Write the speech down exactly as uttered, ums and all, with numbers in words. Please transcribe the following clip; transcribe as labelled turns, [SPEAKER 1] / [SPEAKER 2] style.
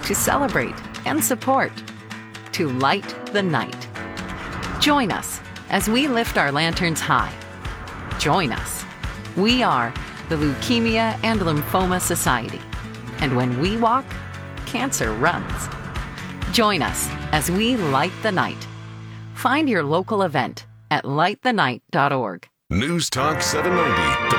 [SPEAKER 1] to celebrate and support, to light the night. Join us as we lift our lanterns high. Join us. We are the Leukemia and Lymphoma Society. And when we walk, cancer runs. Join us as we light the night. Find your local event at light the night dot org.
[SPEAKER 2] News Talk seven ninety